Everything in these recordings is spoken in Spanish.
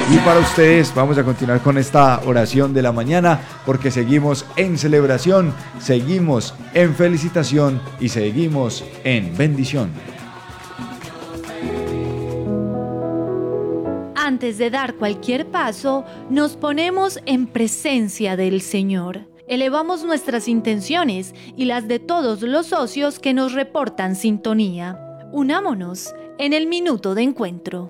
Y para ustedes vamos a continuar con esta oración de la mañana porque seguimos en celebración, seguimos en felicitación y seguimos en bendición. Antes de dar cualquier paso, nos ponemos en presencia del Señor. Elevamos nuestras intenciones y las de todos los socios que nos reportan sintonía. Unámonos en el minuto de encuentro.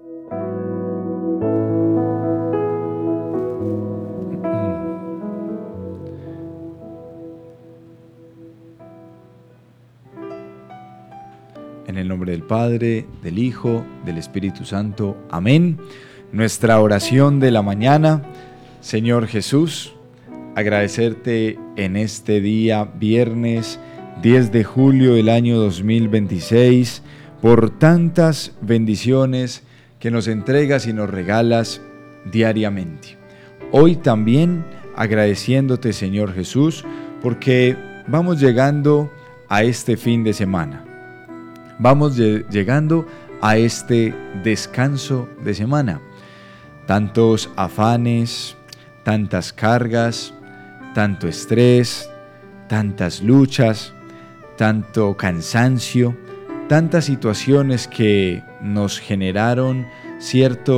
En el nombre del Padre, del Hijo, del Espíritu Santo. Amén. Nuestra oración de la mañana. Señor Jesús, agradecerte en este día, viernes 10 de julio del año 2026, por tantas bendiciones que nos entregas y nos regalas diariamente. Hoy también agradeciéndote, Señor Jesús, porque vamos llegando a este fin de semana. Vamos llegando a este descanso de semana. Tantos afanes, tantas cargas, tanto estrés, tantas luchas, tanto cansancio, tantas situaciones que nos generaron cierta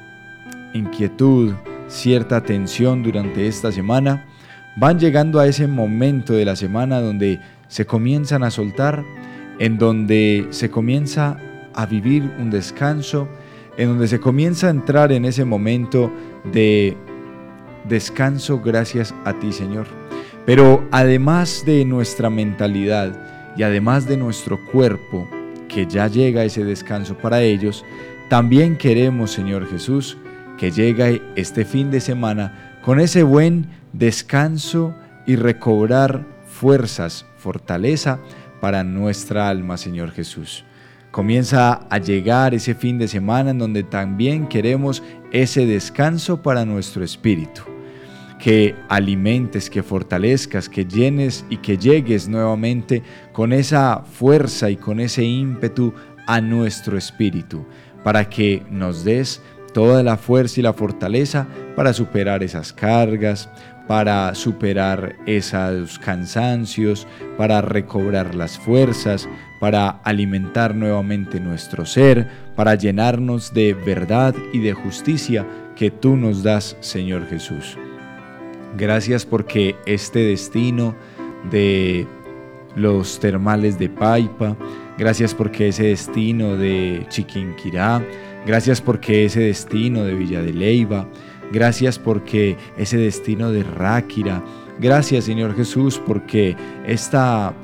inquietud, cierta tensión durante esta semana, van llegando a ese momento de la semana donde se comienzan a soltar, en donde se comienza a vivir un descanso, en donde se comienza a entrar en ese momento de descanso gracias a ti, Señor. Pero además de nuestra mentalidad y además de nuestro cuerpo, que ya llega ese descanso para ellos, también queremos, Señor Jesús, que llegue este fin de semana con ese buen descanso y recobrar fuerzas, fortaleza para nuestra alma, Señor Jesús. Comienza a llegar ese fin de semana en donde también queremos ese descanso para nuestro espíritu. Que alimentes, que fortalezcas, que llenes y que llegues nuevamente con esa fuerza y con ese ímpetu a nuestro espíritu, para que nos des toda la fuerza y la fortaleza para superar esas cargas, para superar esos cansancios, para recobrar las fuerzas, para alimentar nuevamente nuestro ser, para llenarnos de verdad y de justicia que tú nos das, Señor Jesús. Gracias porque este destino de los termales de Paipa, gracias porque ese destino de Chiquinquirá, gracias porque ese destino de Villa de Leyva, gracias porque ese destino de Ráquira, gracias, Señor Jesús, porque esta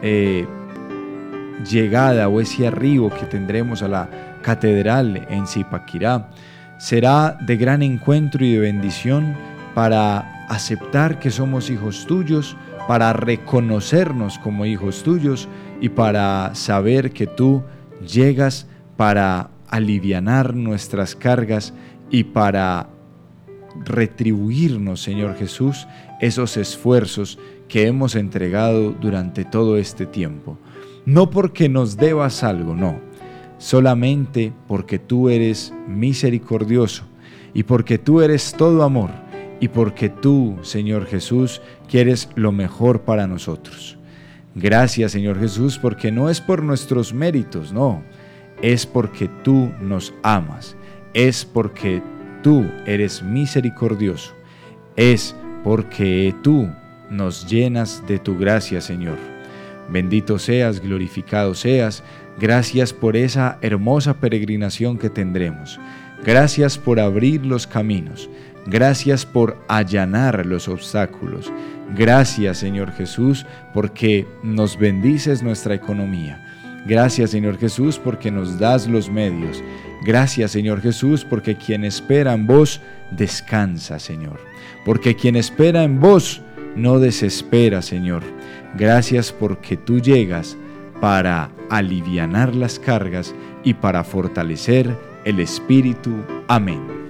llegada o ese arribo que tendremos a la catedral en Zipaquirá será de gran encuentro y de bendición para aceptar que somos hijos tuyos, para reconocernos como hijos tuyos y para saber que tú llegas para alivianar nuestras cargas y para retribuirnos, Señor Jesús, esos esfuerzos que hemos entregado durante todo este tiempo. No porque nos debas algo, no, solamente porque tú eres misericordioso y porque tú eres todo amor y porque tú, Señor Jesús, quieres lo mejor para nosotros. Gracias, Señor Jesús, porque no es por nuestros méritos, no, es porque tú nos amas, es porque tú eres misericordioso, es porque tú nos llenas de tu gracia, Señor. Bendito seas, glorificado seas. Gracias por esa hermosa peregrinación que tendremos. Gracias por abrir los caminos. Gracias por allanar los obstáculos. Gracias, Señor Jesús, porque nos bendices nuestra economía. Gracias, Señor Jesús, porque nos das los medios. Gracias, Señor Jesús, porque quien espera en vos descansa, Señor. Porque quien espera en vos no desespera, Señor. Gracias porque tú llegas para alivianar las cargas y para fortalecer el espíritu. Amén.